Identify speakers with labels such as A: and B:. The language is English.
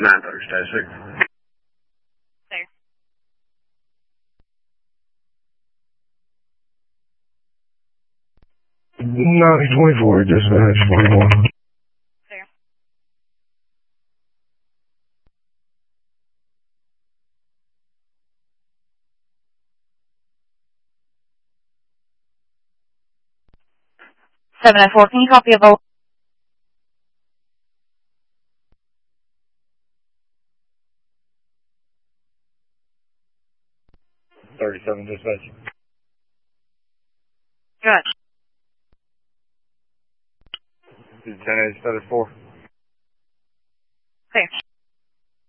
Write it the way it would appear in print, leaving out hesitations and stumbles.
A: 930, status 6.
B: There.
C: 9024, dispatch 41.
B: There. 704, can you copy a vote?
A: 37, dispatch.
B: Good.
A: 10-8, status 4.